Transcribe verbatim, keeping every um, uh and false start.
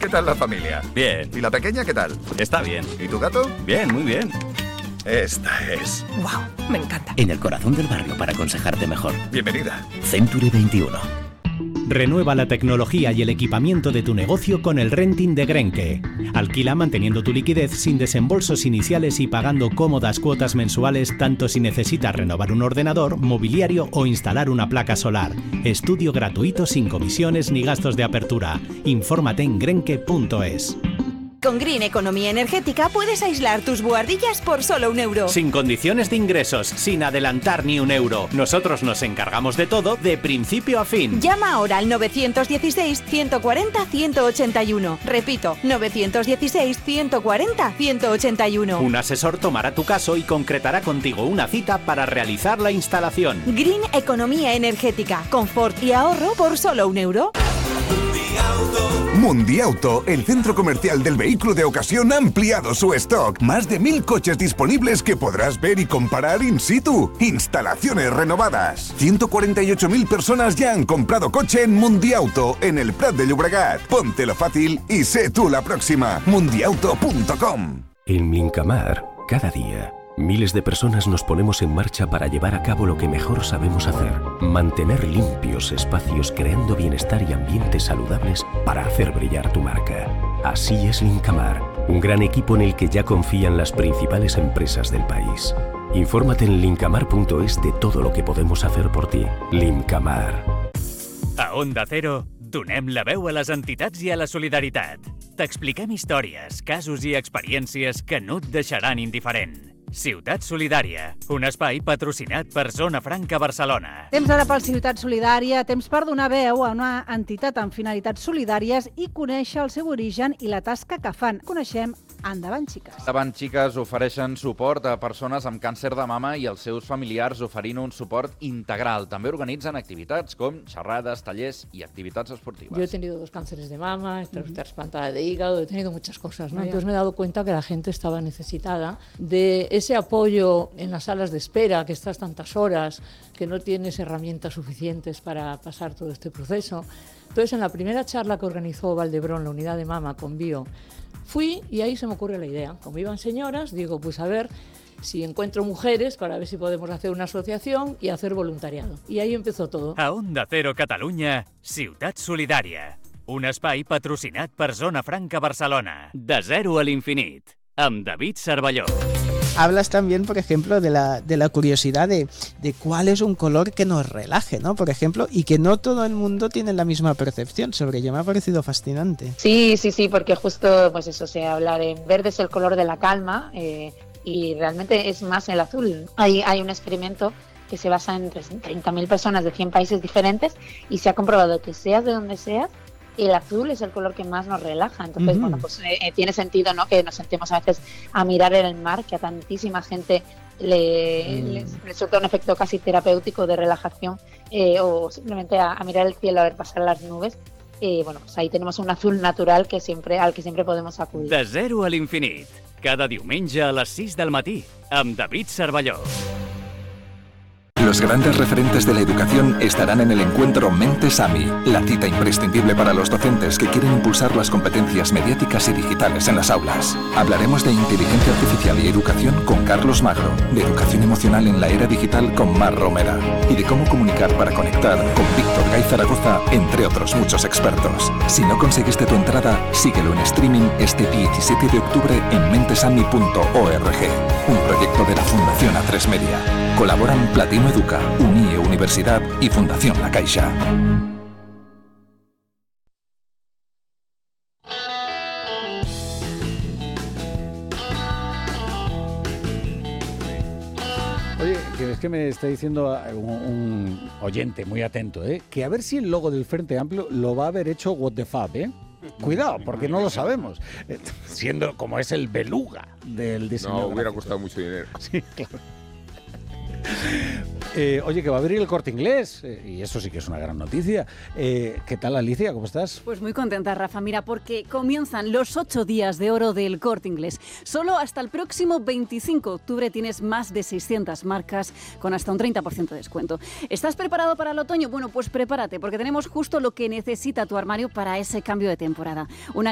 ¿Qué tal la familia? Bien. ¿Y la pequeña qué tal? Está bien. ¿Y tu gato? Bien, muy bien. Esta es. Wow, me encanta. En el corazón del barrio para aconsejarte mejor. Bienvenida. Century veintiuno. Renueva la tecnología y el equipamiento de tu negocio con el renting de Grenke. Alquila manteniendo tu liquidez sin desembolsos iniciales y pagando cómodas cuotas mensuales tanto si necesitas renovar un ordenador, mobiliario o instalar una placa solar. Estudio gratuito sin comisiones ni gastos de apertura. Infórmate en grenke punto es. Con Green Economía Energética puedes aislar tus buhardillas por solo un euro. Sin condiciones de ingresos, sin adelantar ni un euro. Nosotros nos encargamos de todo de principio a fin. Llama ahora al nueve uno seis, uno cuatro cero, uno ocho uno. Repito, nueve uno seis, uno cuatro cero, uno ocho uno. Un asesor tomará tu caso y concretará contigo una cita para realizar la instalación. Green Economía Energética. Confort y ahorro por solo un euro. Mundiauto, el centro comercial del vehículo de ocasión, ha ampliado su stock. Más de mil coches disponibles que podrás ver y comparar in situ. Instalaciones renovadas. ciento cuarenta y ocho mil personas ya han comprado coche en Mundiauto, en el Prat de Llobregat. Póntelo fácil y sé tú la próxima. mundiauto punto com. En Mincamar, cada día, miles de personas nos ponemos en marcha para llevar a cabo lo que mejor sabemos hacer: mantener limpios espacios, creando bienestar y ambientes saludables para hacer brillar tu marca. Así es Lincamar, un gran equipo en el que ya confían las principales empresas del país. Infórmate en lincamar punto es de todo lo que podemos hacer por ti. Lincamar. A Onda Cero, donem la veu a les entitats i a la solidaritat. T'expliquem històries, casos i experiències que no et deixaran indiferent. Ciutat Solidària, un espai patrocinat per Zona Franca Barcelona. Temps ara pel Ciutat Solidària, temps per donar veu a una entitat amb finalitats solidàries i conèixer el seu origen i la tasca que fan. Coneixem Endavant Xiques. Endavant Xiques ofereixen suport a persones amb càncer de mama i als seus familiars, oferint un suport integral. També organitzen activitats com xerrades, tallers i activitats esportives. Yo he tenido dos cánceres de mama, he estado trasplantada de hígado, he tenido muchas cosas, ¿no? Entonces me he dado cuenta que la gente estaba necesitada de ese apoyo en las salas de espera, que estás tantas horas, que no tienes herramientas suficientes para pasar todo este proceso. Entonces, en la primera charla que organizó Valdebrón, la unidad de mama con Bio, fui y ahí se me ocurre la idea. Como iban señoras, digo, pues a ver si encuentro mujeres para ver si podemos hacer una asociación y hacer voluntariado. Y ahí empezó todo. A Onda Cero Catalunya, Ciutat Solidària. Un espai patrocinat per Zona Franca Barcelona. De zero a l'infinit. Amb David Cervelló. Hablas también, por ejemplo, de la, de la curiosidad de, de cuál es un color que nos relaje, ¿no? Por ejemplo, y que no todo el mundo tiene la misma percepción sobre ello. Me ha parecido fascinante. Sí, sí, sí, porque justo, pues eso, se habla de verde es el color de la calma, eh, y realmente es más el azul. Hay, hay un experimento que se basa en treinta mil personas de cien países diferentes y se ha comprobado que seas de donde seas, el azul es el color que más nos relaja. Entonces, uh-huh. bueno, pues eh, tiene sentido, ¿no?, que nos sentemos a veces a mirar el mar, que a tantísima gente le, mm. le, le resulta un efecto casi terapéutico de relajación, eh, o simplemente a, a mirar el cielo, a ver pasar las nubes. Eh, bueno, pues ahí tenemos un azul natural que siempre, al que siempre podemos acudir. De zero a l'infinit, cada diumenge a les sis del matí, amb David Cervelló. Los grandes referentes de la educación estarán en el encuentro Mentes A M I, la cita imprescindible para los docentes que quieren impulsar las competencias mediáticas y digitales en las aulas. Hablaremos de inteligencia artificial y educación con Carlos Magro, de educación emocional en la era digital con Mar Romera y de cómo comunicar para conectar con Víctor Gay Zaragoza, entre otros muchos expertos. Si no conseguiste tu entrada, síguelo en streaming este diecisiete de octubre en mentesami punto org, un proyecto de la Fundación A tres Media. Colaboran Platino Educa, UNIE Universidad y Fundación La Caixa. Oye, que es que me está diciendo un, un oyente muy atento, ¿eh? Que a ver si el logo del Frente Amplio lo va a haber hecho What the Fab, ¿eh? Cuidado, porque no lo sabemos. Eh, siendo como es el beluga del diseño. No, hubiera gráfico. costado mucho dinero. Sí, claro. Eh, oye, que va a abrir el Corte Inglés, eh, y eso sí que es una gran noticia. Eh, ¿Qué tal, Alicia? ¿Cómo estás? Pues muy contenta, Rafa. Mira, porque comienzan los ocho días de oro del Corte Inglés. Solo hasta el próximo veinticinco de octubre tienes más de seiscientas marcas con hasta un treinta por ciento de descuento. ¿Estás preparado para el otoño? Bueno, pues prepárate, porque tenemos justo lo que necesita tu armario para ese cambio de temporada. Una